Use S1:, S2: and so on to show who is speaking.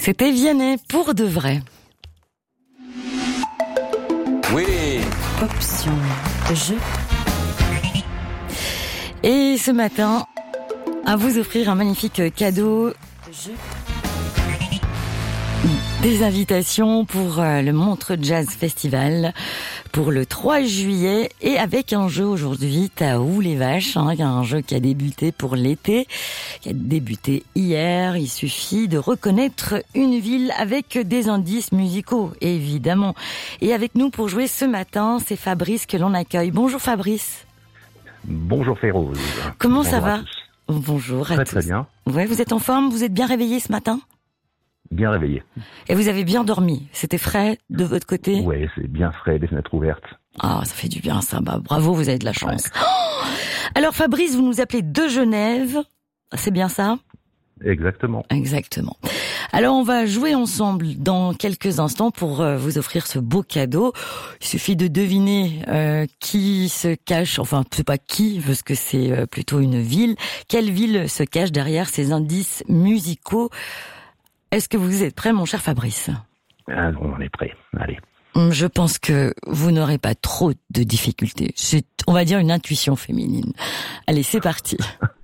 S1: C'était Vianney pour de vrai.
S2: Oui.
S1: Option jeu. Et ce matin, à vous offrir un magnifique cadeau. Jeu. Des invitations pour le Montreux Jazz Festival pour le 3 juillet et avec un jeu aujourd'hui, Taou les vaches, un jeu qui a débuté pour l'été, qui a débuté hier. Il suffit de reconnaître une ville avec des indices musicaux, évidemment. Et avec nous pour jouer ce matin, c'est Fabrice que l'on accueille. Bonjour Fabrice.
S3: Bonjour Féroze.
S1: Comment ça va?
S3: À tous.
S1: Bonjour à tous.
S3: Très bien.
S1: Ouais, vous êtes en forme? Vous êtes bien réveillé ce matin?
S3: Bien réveillé.
S1: Et vous avez bien dormi? C'était frais de votre côté?
S3: Ouais, c'est bien frais, les fenêtres ouvertes.
S1: Ah, ça fait du bien ça. Bah, bravo, vous avez de la chance. Ouais. Oh, alors Fabrice, vous nous appelez de Genève. C'est bien ça?
S3: Exactement.
S1: Exactement. Alors on va jouer ensemble dans quelques instants pour vous offrir ce beau cadeau. Il suffit de deviner qui se cache, enfin c'est pas qui, parce que c'est plutôt une ville. Quelle ville se cache derrière ces indices musicaux? Est-ce que vous êtes prêt, mon cher Fabrice?
S3: On est prêt. Allez.
S1: Je pense que vous n'aurez pas trop de difficultés. C'est, on va dire, une intuition féminine. Allez, c'est parti.